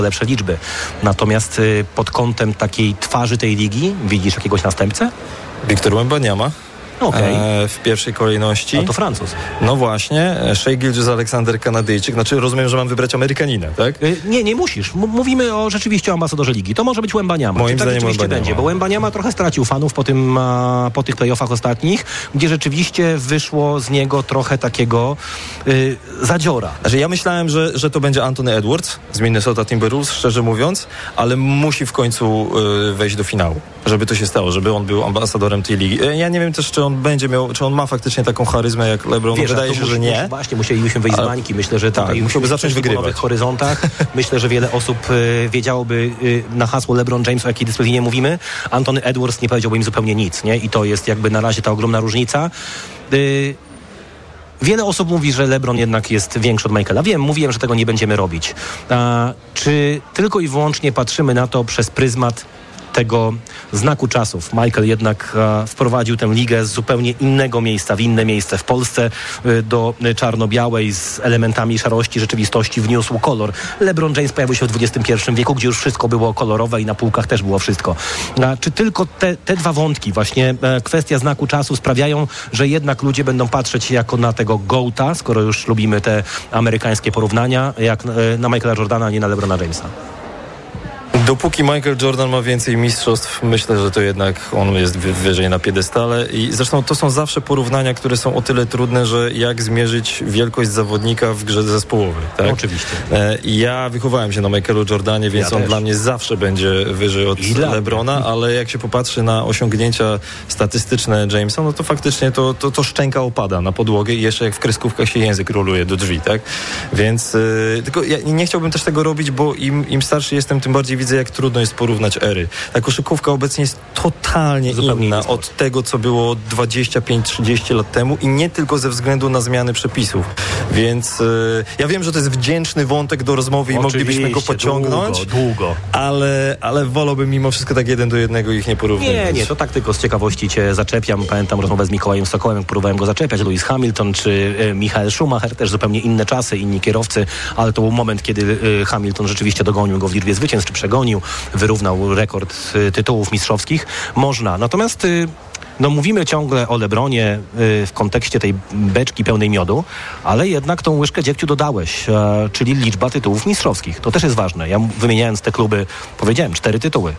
lepsze liczby. Natomiast pod kątem takiej twarzy tej ligi widzisz jakiegoś następcę? Wiktor Wembanyama. Okay. W pierwszej kolejności. A to Francuz. No właśnie, Shai Gilgeous-Alexander, Kanadyjczyk. Znaczy rozumiem, że mam wybrać Amerykanina, tak? Nie musisz. Mówimy rzeczywiście o ambasadorze ligi. To może być Wembanyama. Moim tak zdaniem rzeczywiście będzie, bo Wembanyama trochę stracił fanów po tych playoffach ostatnich, gdzie rzeczywiście wyszło z niego trochę takiego zadziora. Znaczy ja myślałem, że to będzie Anthony Edwards z Minnesota Timberwolves, szczerze mówiąc, ale musi w końcu wejść do finału, żeby to się stało, żeby on był ambasadorem tej ligi. Ja nie wiem też, czy on będzie miał, czy on ma faktycznie taką charyzmę jak LeBron. Wiesz, wydaje się, że nie. Właśnie, musielibyśmy wyjść z bańki. Myślę, że tak, musiałby zacząć wygrywać. Po nowych horyzontach. Myślę, że wiele osób wiedziałoby na hasło LeBron James, o jakiej dyscyplinie mówimy. Anthony Edwards nie powiedziałby im zupełnie nic, nie? I to jest jakby na razie ta ogromna różnica. Wiele osób mówi, że LeBron jednak jest większy od Michaela. Mówiłem, że tego nie będziemy robić. Czy tylko i wyłącznie patrzymy na to przez pryzmat tego znaku czasów? Michael jednak wprowadził tę ligę z zupełnie innego miejsca, w inne miejsce. W Polsce do czarno-białej z elementami szarości rzeczywistości wniósł kolor. LeBron James pojawił się w XXI wieku, gdzie już wszystko było kolorowe i na półkach też było wszystko. Czy tylko te dwa wątki, właśnie kwestia znaku czasu sprawiają, że jednak ludzie będą patrzeć jako na tego GOATA, skoro już lubimy te amerykańskie porównania, jak na Michaela Jordana, a nie na LeBrona Jamesa? Dopóki Michael Jordan ma więcej mistrzostw, myślę, że to jednak on jest wyżej na piedestale i zresztą to są zawsze porównania, które są o tyle trudne, że jak zmierzyć wielkość zawodnika w grze zespołowej, tak? No, oczywiście. Ja wychowałem się na Michaelu Jordanie, więc on dla mnie zawsze będzie wyżej od LeBrona, ale jak się popatrzy na osiągnięcia statystyczne Jamesa, no to faktycznie to szczęka opada na podłogę i jeszcze jak w kreskówkach się język roluje do drzwi, tak? Więc tylko ja nie chciałbym też tego robić, bo im starszy jestem, tym bardziej widzę, jak trudno jest porównać ery. Ta koszykówka obecnie jest totalnie inna od tego, co było 25-30 lat temu i nie tylko ze względu na zmiany przepisów. Więc ja wiem, że to jest wdzięczny wątek do rozmowy i moglibyśmy go pociągnąć. Długo. Ale wolałbym mimo wszystko tak 1:1 ich nie porównywać. Nie, to tak tylko z ciekawości cię zaczepiam. Pamiętam rozmowę z Mikołajem Sokołem, jak próbowałem go zaczepiać. Lewis Hamilton czy Michael Schumacher, też zupełnie inne czasy, inni kierowcy, ale to był moment, kiedy Hamilton rzeczywiście dogonił go w liczbie zwycięstw, czy przegonił, wyrównał rekord tytułów mistrzowskich. Można. Natomiast mówimy ciągle o LeBronie w kontekście tej beczki pełnej miodu, ale jednak tą łyżkę dziegciu dodałeś, czyli liczba tytułów mistrzowskich. To też jest ważne. Ja wymieniając te kluby powiedziałem 4 tytuły.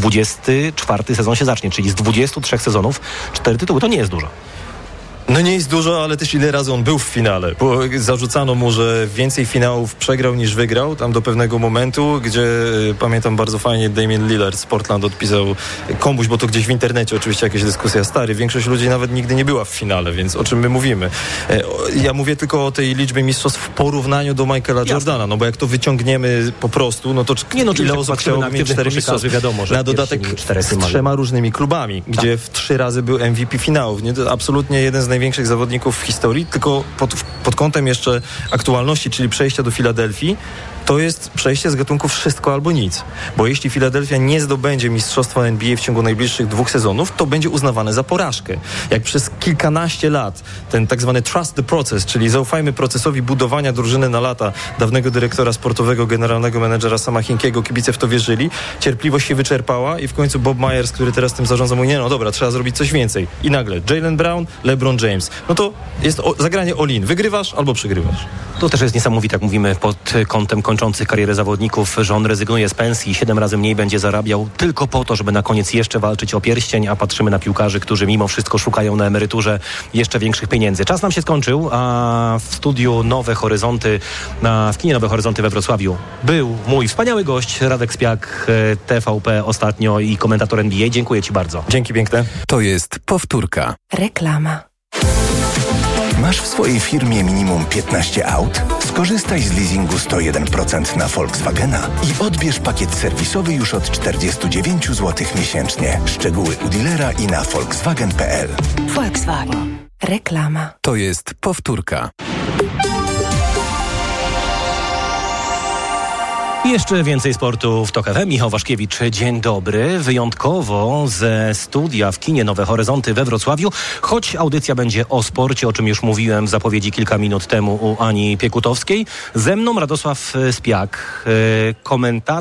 24 sezon się zacznie, czyli z 23 sezonów 4 tytuły. To nie jest dużo. No nie jest dużo, ale też ile razy on był w finale, bo zarzucano mu, że więcej finałów przegrał niż wygrał, tam do pewnego momentu, gdzie pamiętam bardzo fajnie Damian Lillard z Portland odpisał komuś, bo to gdzieś w internecie oczywiście jakaś dyskusja, stary, większość ludzi nawet nigdy nie była w finale, więc o czym my mówimy? Ja mówię tylko o tej liczbie mistrzostw w porównaniu do Michaela Jordana, no bo jak to wyciągniemy po prostu, no to ile osób chciałoby mieć 4 mistrzostwa? Wiadomo, że na dodatek z 3 różnymi klubami, gdzie w 3 razy był MVP finałów. Nie? To absolutnie jeden z największych zawodników w historii, tylko pod kątem jeszcze aktualności, czyli przejścia do Filadelfii, to jest przejście z gatunku wszystko albo nic. Bo jeśli Filadelfia nie zdobędzie mistrzostwa NBA w ciągu najbliższych 2 sezonów, to będzie uznawane za porażkę. Jak przez kilkanaście lat ten tak zwany trust the process, czyli zaufajmy procesowi budowania drużyny na lata dawnego dyrektora sportowego, generalnego menedżera Sama Hinkiego, kibice w to wierzyli, cierpliwość się wyczerpała i w końcu Bob Myers, który teraz tym zarządza, mówi, dobra, trzeba zrobić coś więcej. I nagle Jaylen Brown, LeBron James. No to jest zagranie all-in. Wygrywasz albo przegrywasz. To też jest niesamowite, jak mówimy pod kątem kończących karierę zawodników, że on rezygnuje z pensji i 7 razy mniej będzie zarabiał tylko po to, żeby na koniec jeszcze walczyć o pierścień, a patrzymy na piłkarzy, którzy mimo wszystko szukają na emeryturze jeszcze większych pieniędzy. Czas nam się skończył, a w studiu Nowe Horyzonty, w kinie Nowe Horyzonty we Wrocławiu był mój wspaniały gość, Radek Spiak, TVP ostatnio i komentator NBA. Dziękuję Ci bardzo. Dzięki piękne. To jest powtórka. Reklama. Masz w swojej firmie minimum 15 aut? Skorzystaj z leasingu 101% na Volkswagena i odbierz pakiet serwisowy już od 49 zł miesięcznie. Szczegóły u dealera i na volkswagen.pl. Volkswagen. Reklama. To jest powtórka. Jeszcze więcej sportu w TOK FM. Michał Waszkiewicz, dzień dobry. Wyjątkowo ze studia w kinie Nowe Horyzonty we Wrocławiu, choć audycja będzie o sporcie, o czym już mówiłem w zapowiedzi kilka minut temu u Ani Piekutowskiej. Ze mną Radosław Spiak, komentator